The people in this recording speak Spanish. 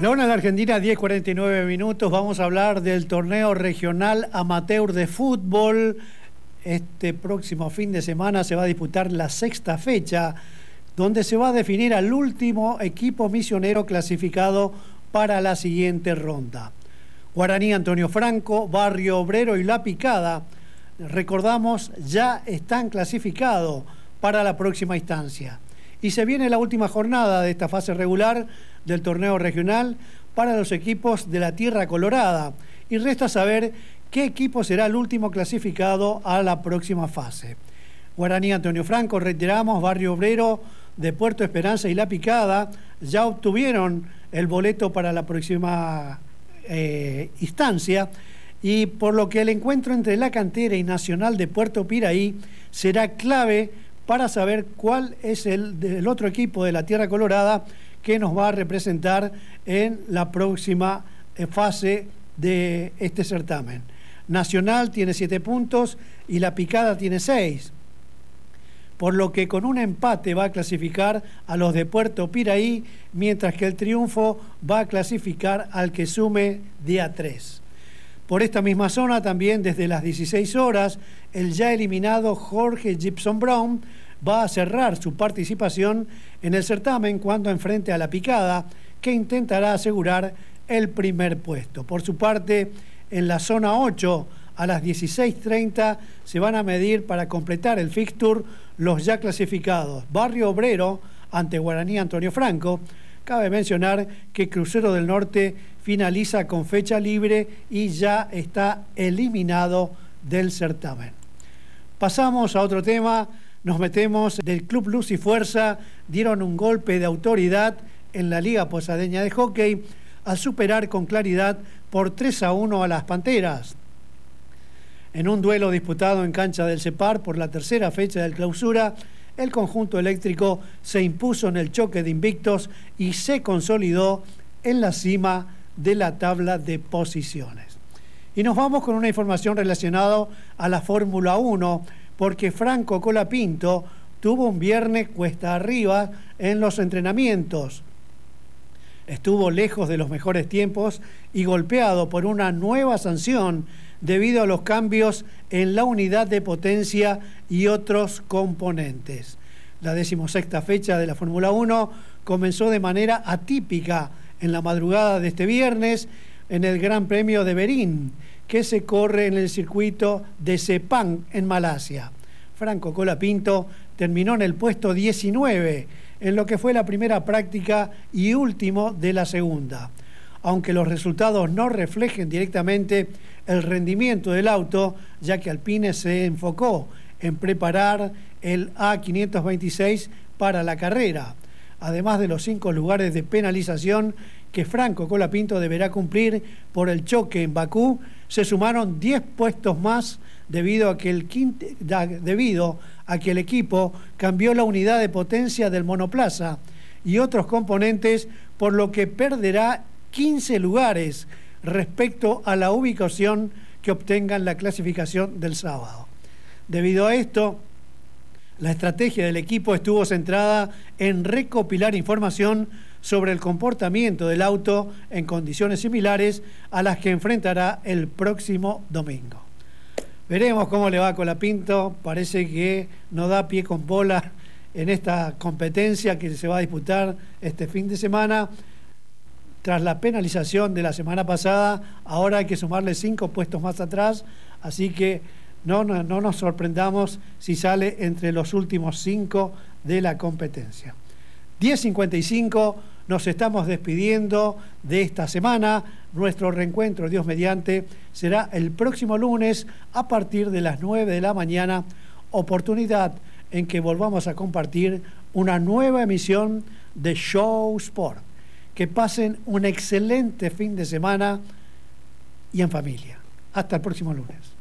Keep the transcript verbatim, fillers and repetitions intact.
La una de la Argentina, diez cuarenta y nueve minutos. Vamos a hablar del torneo regional amateur de fútbol. Este próximo fin de semana se va a disputar la sexta fecha, donde se va a definir al último equipo misionero clasificado para la siguiente ronda. Guaraní Antonio Franco, Barrio Obrero y La Picada, recordamos, ya están clasificados para la próxima instancia. Y se viene la última jornada de esta fase regular del torneo regional para los equipos de la Tierra Colorada. Y resta saber qué equipo será el último clasificado a la próxima fase. Guaraní Antonio Franco, reiteramos, Barrio Obrero de Puerto Esperanza y La Picada ya obtuvieron el boleto para la próxima eh, instancia, y por lo que el encuentro entre La Cantera y Nacional de Puerto Piraí será clave para saber cuál es el, el otro equipo de la Tierra Colorada que nos va a representar en la próxima fase de este certamen. Nacional tiene siete puntos y La Picada tiene seis, por lo que con un empate va a clasificar a los de Puerto Piraí, mientras que el triunfo va a clasificar al que sume de a tres. Por esta misma zona, también desde las dieciséis horas, el ya eliminado Jorge Gibson Brown va a cerrar su participación en el certamen cuando enfrente a La Picada, que intentará asegurar el primer puesto. Por su parte, en la zona ocho, a las dieciséis treinta, se van a medir para completar el fixture los ya clasificados Barrio Obrero ante Guaraní Antonio Franco. Cabe mencionar que Crucero del Norte finaliza con fecha libre y ya está eliminado del certamen. Pasamos a otro tema, nos metemos del Club Luz y Fuerza. Dieron un golpe de autoridad en la Liga Posadeña de Hockey al superar con claridad por tres a uno a las Panteras. En un duelo disputado en cancha del CEPAR por la tercera fecha del clausura, el conjunto eléctrico se impuso en el choque de invictos y se consolidó en la cima de la tabla de posiciones. Y nos vamos con una información relacionada a la Fórmula uno, porque Franco Colapinto tuvo un viernes cuesta arriba en los entrenamientos. Estuvo lejos de los mejores tiempos y golpeado por una nueva sanción debido a los cambios en la unidad de potencia y otros componentes. La decimosexta fecha de la Fórmula uno comenzó de manera atípica en la madrugada de este viernes en el Gran Premio de Berín, que se corre en el circuito de Sepang en Malasia. Franco Colapinto terminó en el puesto diecinueve, en lo que fue la primera práctica y último de la segunda. Aunque los resultados no reflejen directamente el rendimiento del auto, ya que Alpine se enfocó en preparar el A quinientos veintiséis para la carrera. Además de los cinco lugares de penalización que Franco Colapinto deberá cumplir por el choque en Bakú, se sumaron diez puestos más debido a que el, quinte, debido a que el equipo cambió la unidad de potencia del monoplaza y otros componentes, por lo que perderá quince lugares respecto a la ubicación que obtengan la clasificación del sábado. Debido a esto, la estrategia del equipo estuvo centrada en recopilar información sobre el comportamiento del auto en condiciones similares a las que enfrentará el próximo domingo. Veremos cómo le va a Colapinto. Parece que no da pie con bola en esta competencia que se va a disputar este fin de semana. Tras la penalización de la semana pasada, ahora hay que sumarle cinco puestos más atrás, así que no, no, no nos sorprendamos si sale entre los últimos cinco de la competencia. diez cincuenta y cinco, nos estamos despidiendo de esta semana. Nuestro reencuentro, Dios mediante, será el próximo lunes a partir de las nueve de la mañana, oportunidad en que volvamos a compartir una nueva emisión de Show Sport. Que pasen un excelente fin de semana y en familia. Hasta el próximo lunes.